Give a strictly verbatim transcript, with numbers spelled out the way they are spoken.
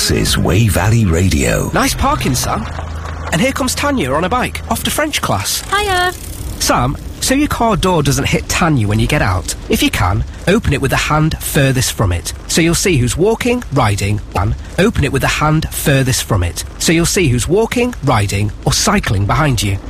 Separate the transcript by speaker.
Speaker 1: This is Way Valley Radio.
Speaker 2: Nice parking, Sam. And here comes Tanya on a bike, off to French class.
Speaker 3: Hiya.
Speaker 2: Sam, so your car door doesn't hit Tanya when you get out. If you can, open it with the hand furthest from it. So you'll see who's walking, riding, and open it with the hand furthest from it. So you'll see who's walking, riding, or cycling behind you.